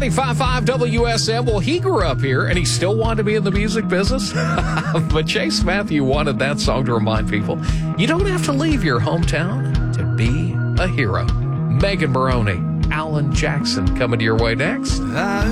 95.5 WSM. Well, he grew up here, and he still wanted to be in the music business. But Chase Matthew wanted that song to remind people, you don't have to leave your hometown to be a hero. Megan Maroney, Alan Jackson coming to your way next. I